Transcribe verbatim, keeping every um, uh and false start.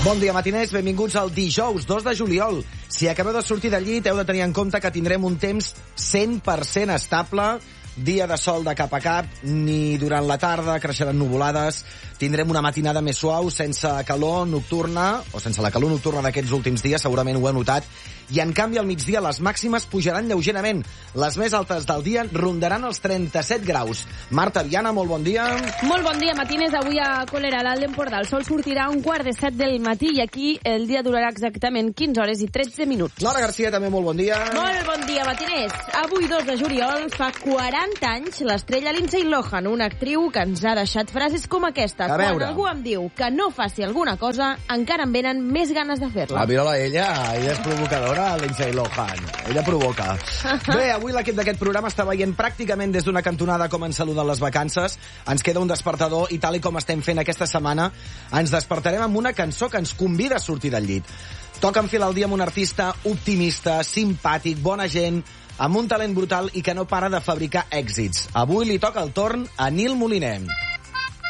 Bon dia, matiners. Benvinguts al dijous dos de juliol. Si acabeu de sortir del llit, heu de tenir en compte que tindrem un temps cent per cent estable, dia de sol de cap a cap, ni durant la tarda creixeran nuvolades, tindrem una matinada més suau, sense calor nocturna, o sense la calor nocturna d'aquests últims dies, segurament ho heu notat, i en canvi al migdia les màximes pujaran lleugerament. Les més altes del dia rondaran els trenta-set graus. Marta Viana, molt bon dia. Molt bon dia, matiners. Avui a Colera, l'Alt Empordà, el sol sortirà a un quart de set del matí i aquí el dia durarà exactament quinze hores i tretze minuts. Laura Garcia, també molt bon dia. Molt bon dia, matiners. Avui, dos de juliol, fa quaranta anys, l'estrella Lindsay Lohan, una actriu que ens ha deixat frases com aquesta. A Quan veure. algú em diu que no faci alguna cosa, encara em venen més ganes de fer-la. Ah, mira-la, ella, ella és provocadora, Lindsay Lohan. Ella provoca. Bé, avui l'equip d'aquest programa està veient pràcticament des d'una cantonada com ens saluden les vacances. Ens queda un despertador i tal i com estem fent aquesta setmana, ens despertarem amb una cançó que ens convida a sortir del llit. Toca enfilar el dia amb un artista optimista, simpàtic, bona gent, amb un talent brutal i que no para de fabricar èxits. Avui li toca el torn a Nil Moliner.